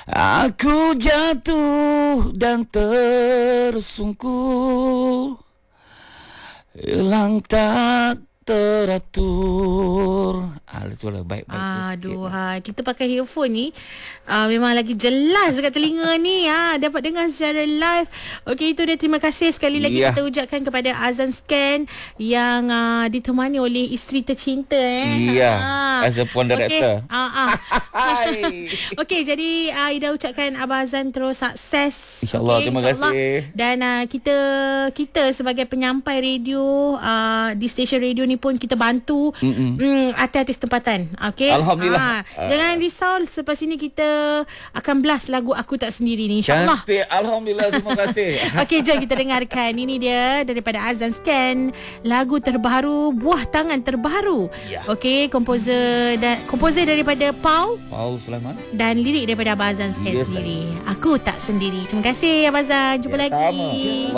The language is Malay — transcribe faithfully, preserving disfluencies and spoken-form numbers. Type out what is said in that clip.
Aku jatuh dan tersungkur, hilang tak teratur. Ah, itulah baik-baik Aduh, ha, kita pakai earphone ni uh, memang lagi jelas dekat telinga ni. Ha, dapat dengar secara live. Okey, itu dia. Terima kasih sekali lagi Ya. kita ucapkan kepada Azan Scan yang uh, ditemani oleh isteri tercinta. Eh. Ya, Ha. as a porn director. Okey, ah, ah. Okey, jadi uh, Ida ucapkan Abah Azan terus sukses. InsyaAllah, Okey, terima insyaAllah. kasih. Dan uh, kita kita sebagai penyampai radio uh, di stesen radio ni pun kita bantu mm, atas-atas tempatan. Okey. Alhamdulillah. Ha, jangan risau, selepas ini kita akan blast lagu Aku Tak Sendiri ni, insya-Allah. Cantik. Alhamdulillah, terima kasih. Okey, jom kita dengarkan. Ini dia daripada Azan Scan, lagu terbaru Buah Tangan Terbaru. Ya. Okey, komposer dan komposer daripada Pau Paul Sulaiman. dan lirik daripada Abah Azan Scan Yes, sendiri. Aku Tak Sendiri. Terima kasih Abah Azan. Jumpa Ya, lagi. sama.